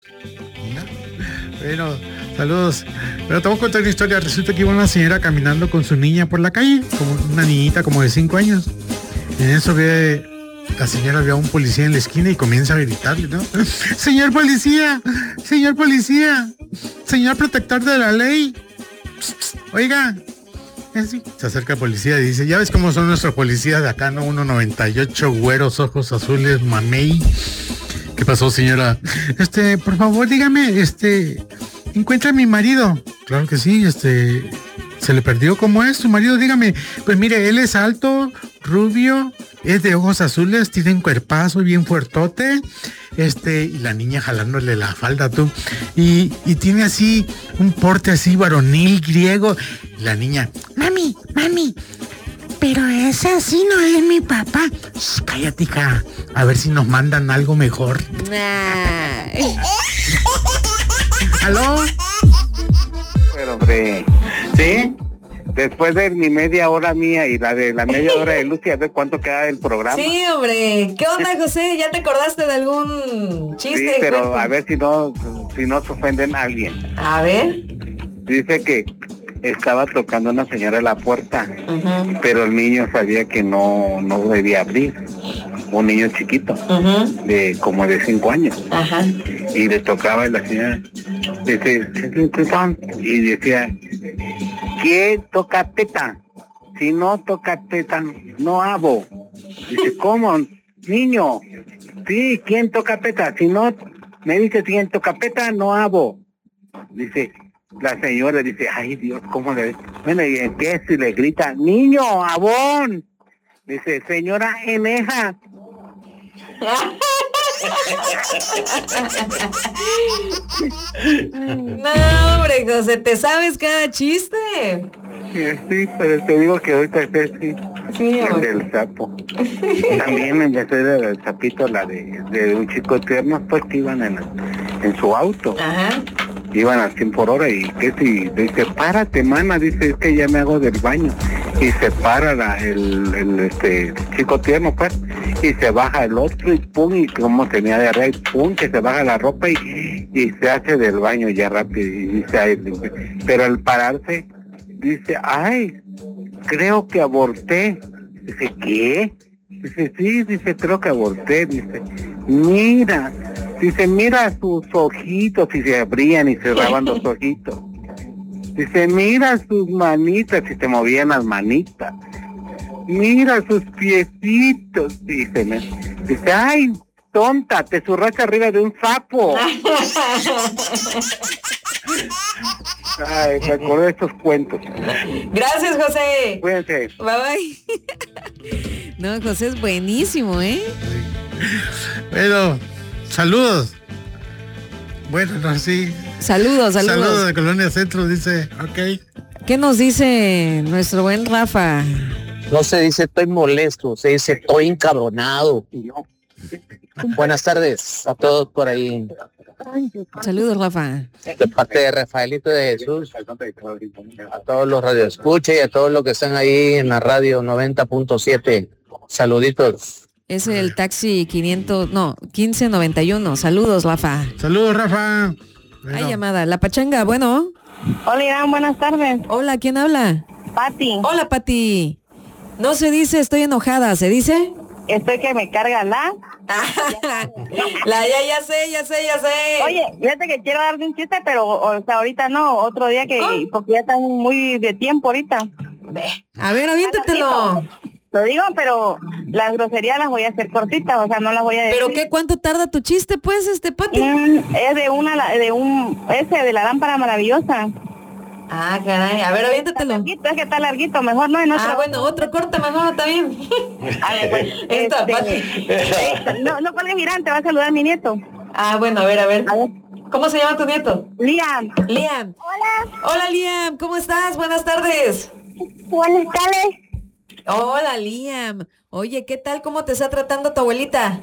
Bueno, saludos. Pero te voy a contar una historia. Resulta que iba una señora caminando con su niña por la calle, como una niñita como de 5 años. En eso la señora ve a un policía en la esquina y comienza a gritarle, ¿no? Señor policía, señor policía, señor protector de la ley. Psst, psst, oiga. Así. Se acerca el policía y dice, ya ves cómo son nuestros policías de acá, ¿no? 1.98, güeros, ojos azules, mamey. ¿Qué pasó, señora? Por favor, dígame, ¿encuentra a mi marido? Claro que sí, ¿se le perdió? ¿Cómo es su marido? Dígame. Pues mire, él es alto, rubio, es de ojos azules, tiene un cuerpazo bien fuertote, y la niña jalándole la falda, tú, y tiene así, un porte así varonil, griego, y la niña, mami, pero ese así no es mi papá. Shh, cállate, hija. A ver si nos mandan algo mejor. ¿Aló? Pero, hombre, ¿sí? Después de mi media hora mía y la de la media hora de Lucy, a ver cuánto queda del programa. Sí, hombre. ¿Qué onda, José? ¿Ya te acordaste de algún chiste? Sí, pero a ver si no se ofenden a alguien. A ver. Dice que estaba tocando una señora a la puerta, pero el niño sabía que no debía abrir. Un niño chiquito, de como de 5 años. Ajá. Y le tocaba a la señora, dice, y decía, ¿quién toca teta? Si no toca teta, no hago. Dice, ¿cómo? Niño, sí, ¿quién toca teta? Si no, me dice, ¿quién toca teta? No hago. Dice, la señora dice, ay Dios, ¿cómo le...? Bueno, y empieza y le grita, niño, abón. Dice, señora Eneja. No, hombre, José, ¿te sabes cada chiste? Sí, pero te digo que ahorita sí, el del sapo. También en vez del sapito, la de un chico tierno, pues que iban en su auto. Ajá. Iban a 100 por hora y que si dice, párate, mana, dice, es que ya me hago del baño. Y se para el chico tierno, pues, y se baja el otro y pum, y como tenía de rey, pum, que se baja la ropa y se hace del baño ya rápido. Y dice, ay, pero al pararse, dice, ay, creo que aborté. Dice, ¿qué? Dice, sí, dice, creo que aborté. Dice, mira sus ojitos, y se abrían y cerraban los ojitos. Dice, mira sus manitas, y se movían las manitas. Mira sus piecitos, dice, ay, tonta, te zurraste arriba de un sapo. Ay, me acordé de estos cuentos. Gracias, José. Cuídense. Bye, bye. No, José es buenísimo, ¿eh? Bueno, saludos. Bueno, no, sí. Saludos. Saludos de Colonia Centro, dice, ok. ¿Qué nos dice nuestro buen Rafa? No se dice estoy molesto, se dice estoy encabronado. Buenas tardes a todos por ahí. Saludos, Rafa. De parte de Rafaelito de Jesús, a todos los radioescuchas y a todos los que están ahí en la radio 90.7. Saluditos. Es el taxi 1591. Saludos, Rafa. Saludos, Rafa. Bueno. Hay llamada. La pachanga, bueno. Hola, Iván, buenas tardes. Hola, ¿quién habla? Pati. Hola, Pati. No se dice estoy enojada, ¿se dice? Estoy que me carga la... ya sé. Oye, fíjate que quiero darte un chiste, pero ahorita no, otro día porque ya están muy de tiempo ahorita. A ver, aviéntatelo. Lo digo, pero las groserías las voy a hacer cortitas, o sea, no las voy a decir. ¿Pero qué? ¿Cuánto tarda tu chiste, pues, Pati? Es de la lámpara maravillosa. Ah, caray, a ver, aviéntatelo. Es que está larguito, mejor no en otro. Bueno, otro corte mejor, está bien. A ver, pues, no cuelgues, Irán, te va a saludar a mi nieto. Ah, bueno, a ver. ¿Cómo se llama tu nieto? Liam. Hola, Liam, ¿cómo estás? Buenas tardes. Buenas tardes. Hola, Liam. Oye, ¿qué tal? ¿Cómo te está tratando tu abuelita?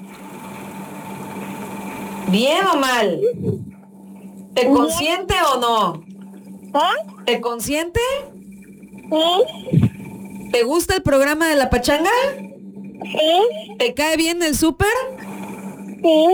¿Bien o mal? ¿Te consiente o no? ¿Te consiente? Sí. ¿Te gusta el programa de La Pachanga? Sí. ¿Te cae bien el súper? Sí.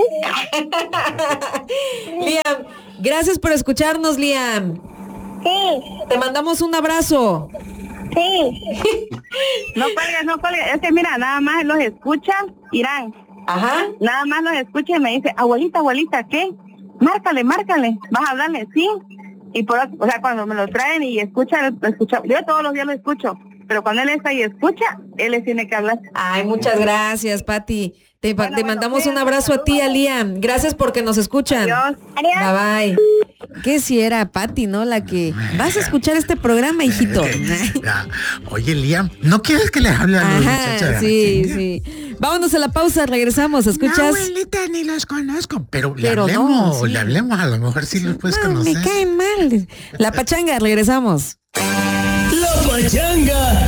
Liam, gracias por escucharnos, Liam. Sí. Te mandamos un abrazo. Sí. No cuelgues. Es que mira, nada más los escucha, Irán. Ajá. Nada más los escucha y me dice, abuelita, ¿qué? Márcale. Vas a hablarle, sí. Y cuando me lo traen y escucha, yo todos los días lo escucho. Pero cuando él está y escucha, él les tiene que hablar. Ay, muchas gracias, Pati. Te mandamos un abrazo a ti, a Liam. Gracias porque nos escuchan. Adiós. Bye. ¿Qué si era Pati, no? La que vas a escuchar este programa, hijito. Oye, Liam, ¿no quieres que le hable a los muchachos? Sí. Vámonos a la pausa, regresamos. ¿Escuchas? No, abuelita, ni los conozco, pero le hablemos, a lo mejor sí los puedes conocer. Me caen mal. La pachanga, regresamos. La pachanga